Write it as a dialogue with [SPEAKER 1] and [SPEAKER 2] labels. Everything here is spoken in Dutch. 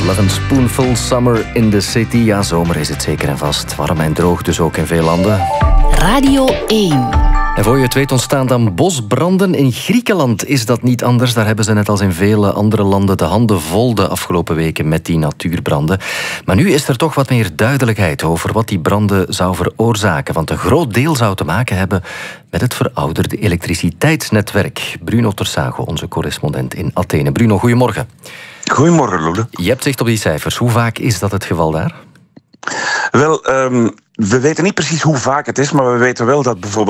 [SPEAKER 1] 11 Spoonful Summer in the City. Ja, zomer is het zeker en vast. Warm en droog dus ook in veel landen.
[SPEAKER 2] Radio 1.
[SPEAKER 1] En voor je het weet ontstaan dan bosbranden. In Griekenland is dat niet anders. Daar hebben ze net als in vele andere landen de handen vol de afgelopen weken met die natuurbranden. Maar nu is er toch wat meer duidelijkheid over wat die branden zou veroorzaken. Want een groot deel zou te maken hebben met het verouderde elektriciteitsnetwerk. Bruno Tersago, onze correspondent in Athene. Bruno, goedemorgen.
[SPEAKER 3] Goedemorgen, Loele.
[SPEAKER 1] Je hebt zicht op die cijfers. Hoe vaak is dat het geval daar?
[SPEAKER 3] Wel, we weten niet precies hoe vaak het is, maar we weten wel dat bijvoorbeeld